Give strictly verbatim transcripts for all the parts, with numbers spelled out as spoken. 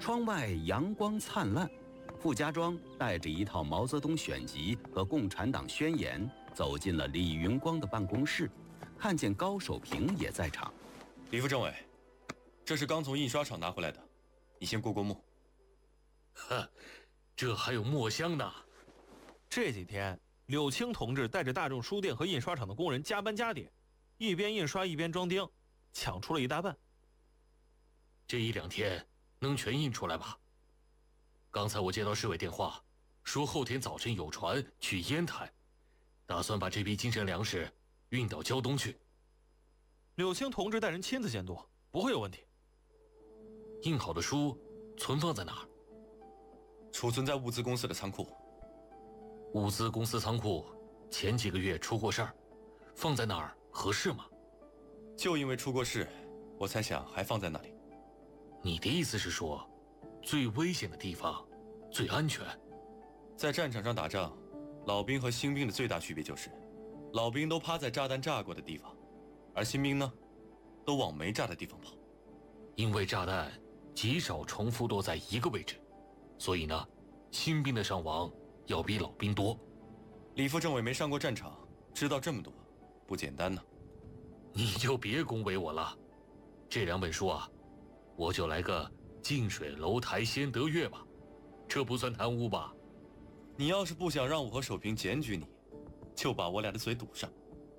窗外阳光灿烂，傅家庄带着一套毛泽东选集和共产党宣言走进了李云光的办公室，看见高守平也在场。 李副政委，这是刚从印刷厂拿回来的，你先过过目。 呵，这还有墨香呢。 这几天柳青同志带着大众书店和印刷厂的工人加班加点，一边印刷一边装订，抢出了一大半。 这一两天能全印出来吧？刚才我接到市委电话，说后天早晨有船去烟台，打算把这批精神粮食运到胶东去。 柳青同志带人亲自监督，不会有问题。 印好的书存放在哪儿？ 储存在物资公司的仓库。 物资公司仓库前几个月出过事儿，放在那儿合适吗？ 就因为出过事，我才想还放在那里。 你的意思是说，最危险的地方最安全？ 在战场上打仗，老兵和新兵的最大区别就是，老兵都趴在炸弹炸过的地方，而新兵呢，都往没炸的地方跑。 因为炸弹极少重复落在一个位置，所以呢，新兵的伤亡要比老兵多。 李副政委没上过战场，知道这么多，不简单呢。 你就别恭维我了，这两本书啊，我就来个近水楼台先得月吧，这不算贪污吧？ 你要是不想让我和守平检举你，就把我俩的嘴堵上。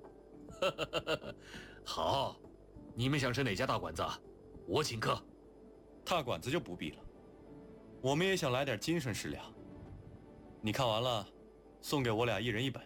好，你们想吃哪家大馆子，我请客。 大馆子就不必了，我们也想来点精神食粮。你看完了，送给我俩一人一本。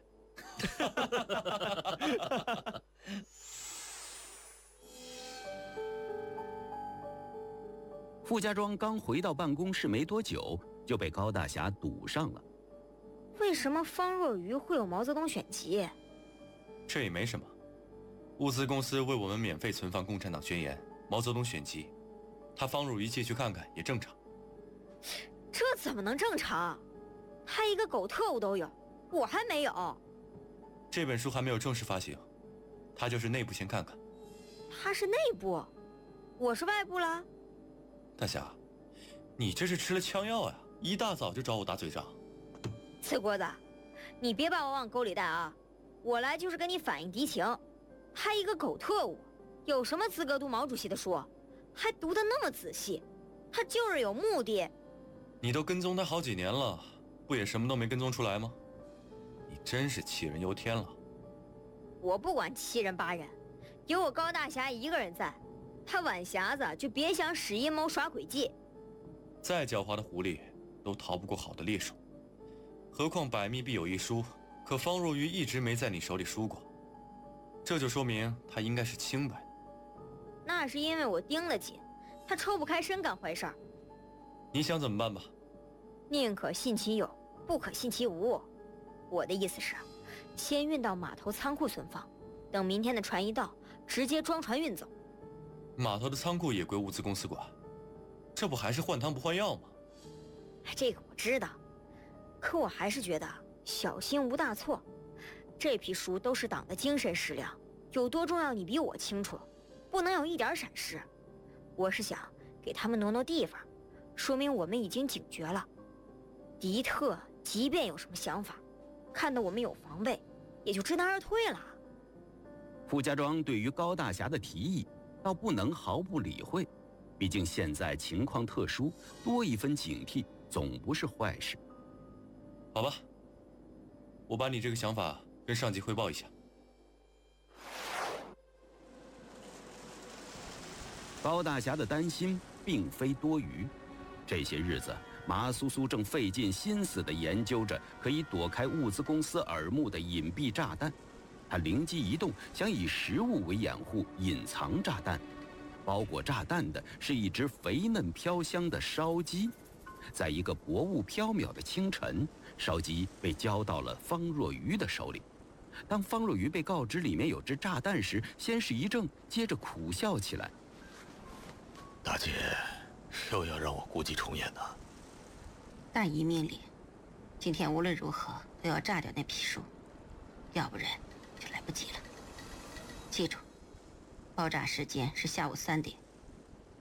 傅家庄刚回到办公室没多久，就被高大侠堵上了。 为什么方若愚会有毛泽东选集？ 这也没什么，物资公司为我们免费存放共产党宣言、毛泽东选集，他方若愚借去看看也正常。 这怎么能正常？他一个狗特务都有，我还没有。 这本书还没有正式发行，他就是内部先看看。 他是内部，我是外部啦。 大侠，你这是吃了枪药呀！一大早就找我打嘴仗。 刺锅子，你别把我往沟里带啊！我来就是跟你反映敌情。他一个狗特务，有什么资格读毛主席的书？还读得那么仔细，他就是有目的。 你都跟踪他好几年了，不也什么都没跟踪出来吗？你真是杞人忧天了。 我不管七人八人，有我高大侠一个人在，他晚匣子就别想使阴谋耍诡计。 再狡猾的狐狸都逃不过好的猎手，何况百密必有一疏，可方若愚一直没在你手里输过，这就说明他应该是清白的。 那是因为我盯得紧，他抽不开身干坏事儿。 你想怎么办吧？ 宁可信其有，不可信其无。我的意思是，先运到码头仓库存放，等明天的船一到，直接装船运走。 码头的仓库也归物资公司管，这不还是换汤不换药吗？ 这个我知道，可我还是觉得小心无大错。这批书都是党的精神食粮，有多重要你比我清楚，不能有一点闪失。我是想给他们挪挪地方，说明我们已经警觉了。敌特即便有什么想法，看到我们有防备，也就知难而退了。 傅家庄对于高大侠的提议倒不能毫不理会，毕竟现在情况特殊，多一分警惕总不是坏事。 好吧，我把你这个想法跟上级汇报一下。 高大侠的担心并非多余，这些日子麻苏苏正费尽心思地研究着可以躲开物资公司耳目的隐蔽炸弹。他灵机一动，想以食物为掩护，隐藏炸弹。包裹炸弹的是一只肥嫩飘香的烧鸡。在一个薄雾飘渺的清晨，烧鸡被交到了方若愚的手里。当方若愚被告知里面有只炸弹时，先是一怔，接着苦笑起来。 大姐又要让我故伎重演呢？ 大姨命令，今天无论如何都要炸掉那批书，要不然就来不及了。记住，爆炸时间是下午三点，